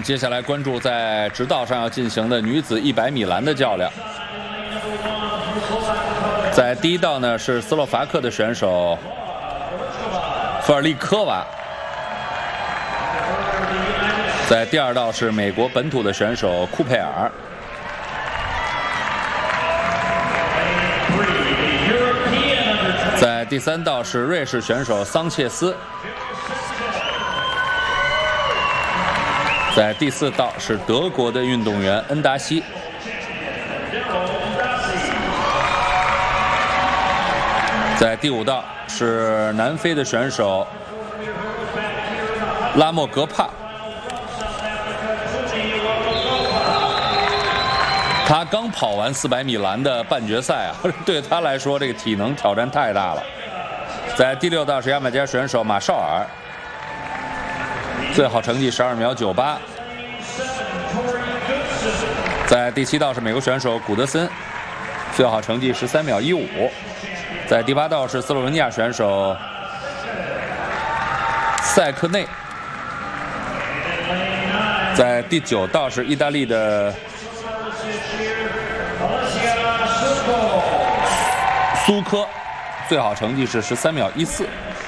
接下来关注在直道上要进行的女子100米栏的较量。在第一道呢是斯洛伐克的选手弗尔利科娃，在第二道是美国本土的选手库佩尔。 在第三道是瑞士选手桑切斯，在第四道是德国的运动员恩达西，在第五道是南非的选手拉莫格帕。 他刚跑完400米栏的半决赛啊，对他来说这个体能挑战太大了。在第六道是牙买加选手马绍尔，最好成绩12秒98。在第七道是美国选手古德森，最好成绩13秒15。在第八道是斯洛文尼亚选手塞克内。在第九道是意大利的 苏科，最好成绩是13秒14。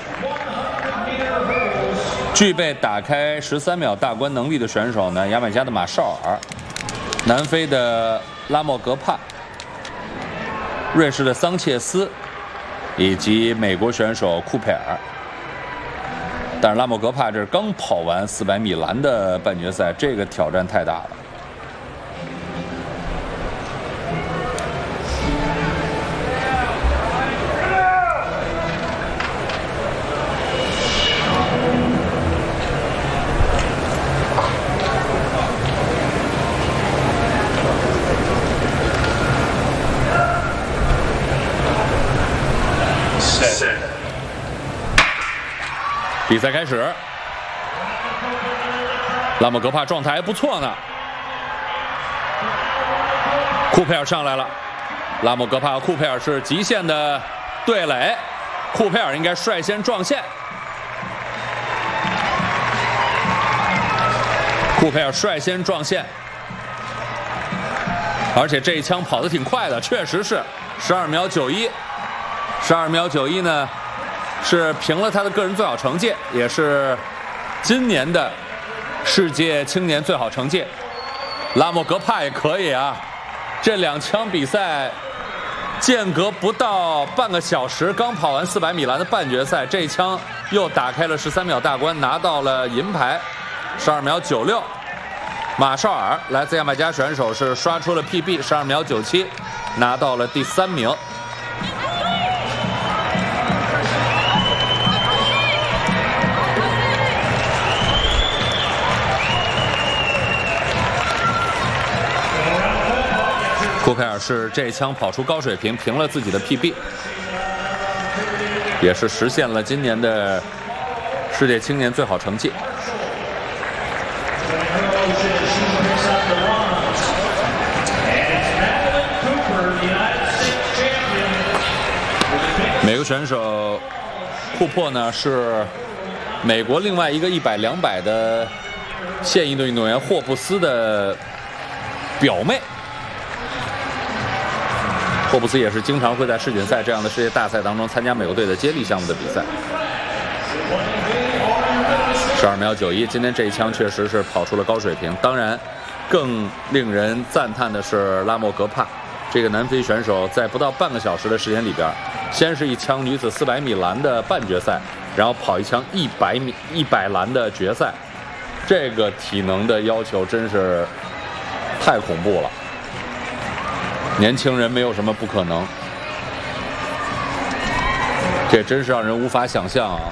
具备打开13秒大关能力的选手呢，牙买加的马绍尔，南非的拉莫格帕，瑞士的桑切斯，以及美国选手库佩尔。但是拉莫格帕这是刚跑完400米栏的半决赛，这个挑战太大了。 比赛开始，拉莫格帕状态还不错呢。库佩尔上来了，拉莫格帕和库佩尔是极限的对垒，库佩尔应该率先撞线。库佩尔率先撞线，而且这一枪跑得挺快的，确实是12秒91。12秒91呢？ 是评了他的个人最好成绩，也是今年的世界青年最好成绩。拉莫格帕也可以啊，这2枪比赛间隔不到半个小时，刚跑完400米栏的半决赛，这一枪又打开了13秒大关，拿到了银牌，12秒96。马绍尔来自牙买加选手是刷出了 PB，12秒97，拿到了第3名。 库佩尔是这一枪跑出高水平，平了自己的 PB， 也是实现了今年的世界青年最好成绩。美国选手库珀呢是美国另外一个100、200的现役的运动员霍布斯的表妹。 霍布斯也是经常会在世锦赛这样的世界大赛当中参加美国队的接力项目的比赛。12秒91，今天这一枪确实是跑出了高水平。当然，更令人赞叹的是拉莫格帕这个南非选手，在不到半个小时的时间里边，先是一枪女子400米栏的半决赛，然后跑一枪100栏的决赛，这个体能的要求真是太恐怖了。 年轻人没有什么不可能，这真是让人无法想象啊！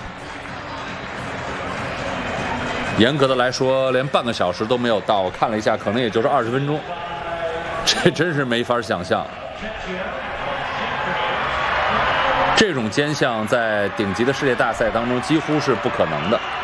严格的来说，连半个小时都没有到，我看了一下，可能也就是20分钟，这真是没法想象。这种肩项在顶级的世界大赛当中几乎是不可能的。